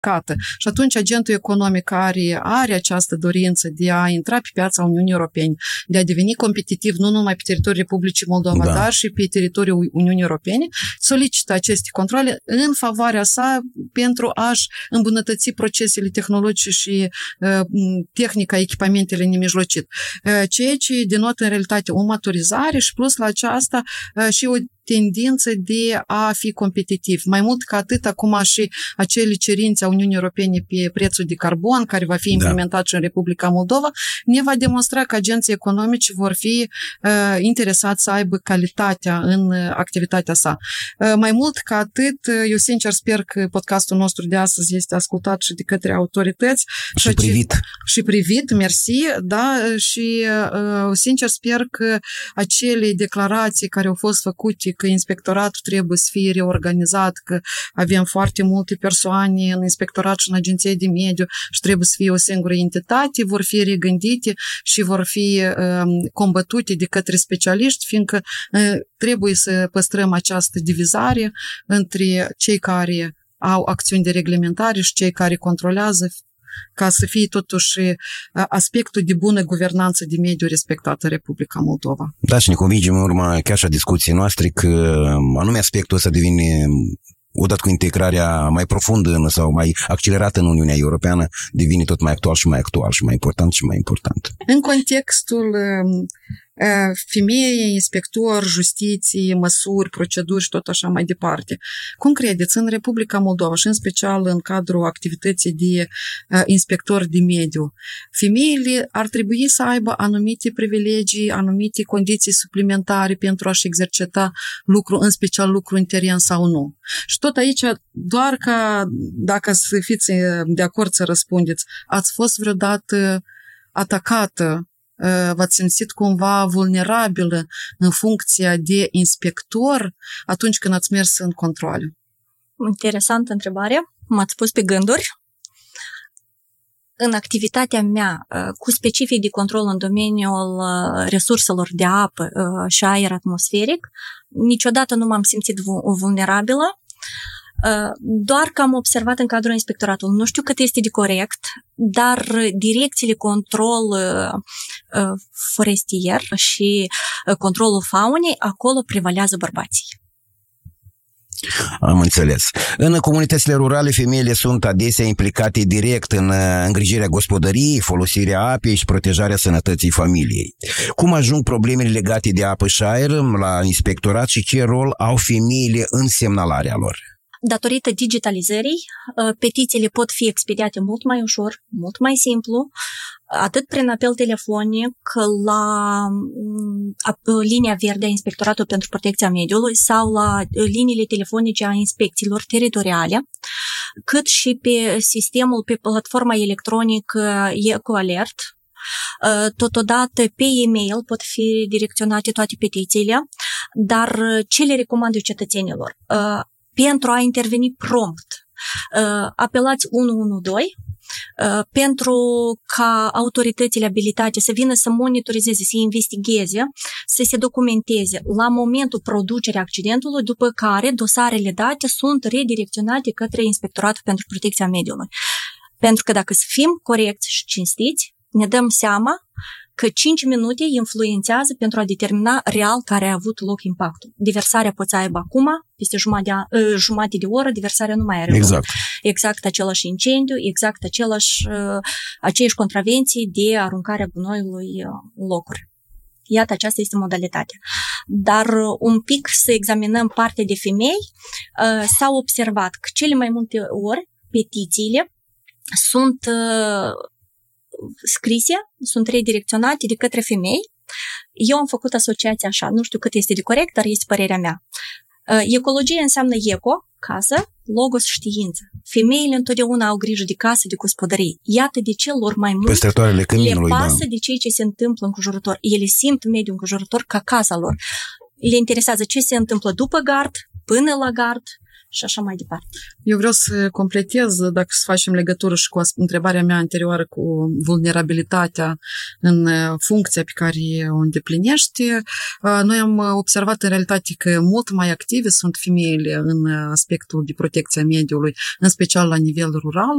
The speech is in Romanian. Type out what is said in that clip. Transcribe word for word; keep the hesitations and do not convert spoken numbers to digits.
cată. Și atunci agentul economic care are această dorință de a intra pe piața Uniunii Europene, de a deveni competitiv nu numai pe teritoriul Republicii Moldova, da. dar și pe teritoriul Uniunii Europene, solicită aceste controle în favoarea sa pentru a-și îmbunătăți procesele tehnologice și uh, tehnica, echipamentele nemijlocit. Uh, ceea ce denotă în realitate o maturizare și plus la aceasta uh, și o tendință de a fi competitiv. Mai mult ca atât, acum și acele cerințe a Uniunii Europene pe prețul de carbon, care va fi implementat da. și în Republica Moldova, ne va demonstra că agenții economici vor fi uh, interesați să aibă calitatea în uh, activitatea sa. Uh, mai mult ca atât, eu sincer sper că podcastul nostru de astăzi este ascultat și de către autorități. Și, și privit. Și privit, mersi, da, și uh, sincer sper că acele declarații care au fost făcute că inspectoratul trebuie să fie reorganizat, că avem foarte multe persoane în inspectorat și în agenție de mediu și trebuie să fie o singură entitate, vor fi regândite și vor fi uh, combătute de către specialiști, fiindcă uh, trebuie să păstrăm această divizare între cei care au acțiuni de reglementare și cei care controlează, ca să fie totuși aspectul de bună guvernanță de mediu respectat în Republica Moldova. Da, și ne convingem în urma chiar și a discuției noastre că anume aspectul ăsta devine, odată cu integrarea mai profundă sau mai accelerată în Uniunea Europeană, devine tot mai actual și mai actual și mai important și mai important. În contextul femeie, inspector, justiție, măsuri, proceduri și tot așa mai departe. Cum credeți, în Republica Moldova și în special în cadrul activității de uh, inspector de mediu, femeile ar trebui să aibă anumite privilegii, anumite condiții suplimentare pentru a-și exercita lucru, în special lucru în teren sau nu? Și tot aici, doar ca, dacă să fiți de acord să răspundeți, ați fost vreodată atacată, v-ați simțit cumva vulnerabilă în funcția de inspector atunci când ați mers în controale? Interesantă întrebare. M-ați pus pe gânduri. În activitatea mea cu specific de control în domeniul resurselor de apă și aer atmosferic, niciodată nu m-am simțit vulnerabilă. Doar că am observat în cadrul inspectoratului, nu știu cât este de corect, dar direcțiile control forestier și controlul faunei, acolo prevalează bărbații. Am înțeles. În comunitățile rurale, femeile sunt adesea implicate direct în îngrijirea gospodăriei, folosirea apei și protejarea sănătății familiei. Cum ajung problemele legate de apă și aer la inspectorat și ce rol au femeile în semnalarea lor? Datorită digitalizării, petițiile pot fi expediate mult mai ușor, mult mai simplu, atât prin apel telefonic la linia verde a Inspectoratului pentru Protecția Mediului sau la liniile telefonice a inspecțiilor teritoriale, cât și pe sistemul, pe platforma electronică EcoAlert. Totodată pe e-mail pot fi direcționate toate petițiile, dar ce le recomand eu cetățenilor? Pentru a interveni prompt, apelați unu unu doi pentru ca autoritățile abilitate să vină să monitorizeze, să investigheze, să se documenteze la momentul producerii accidentului, după care dosarele date sunt redirecționate către Inspectoratul pentru Protecția Mediului. Pentru că dacă să fim corecți și cinstiți, ne dăm seama că cinci minute influențează pentru a determina real care a avut loc impactul. Diversarea poți să aibă acum, peste jumătate de, jumătate de oră, diversarea nu mai are exact. loc. Exact același incendiu, exact același, aceeași contravenții de aruncarea gunoiului în locuri. Iată, aceasta este modalitatea. Dar un pic să examinăm partea de femei, s-a observat că cele mai multe ori petițiile sunt scrise, sunt redirecționate de către femei. Eu am făcut asociația așa, nu știu cât este de corect, dar este părerea mea. Ecologie înseamnă eco, casă, logos, știință. Femeile întotdeauna au grijă de casă, de gospodărie. Iată de ce lor mai mult le pasă da. de ceea ce se întâmplă înconjurător. Ele simt mediul înconjurător ca casa lor. Le interesează ce se întâmplă după gard, până la gard, și așa mai departe. Eu vreau să completez, dacă să facem legătură și cu întrebarea mea anterioară cu vulnerabilitatea în funcția pe care o îndeplinește. Noi am observat în realitate că mult mai active sunt femeile în aspectul de protecție a mediului, în special la nivel rural.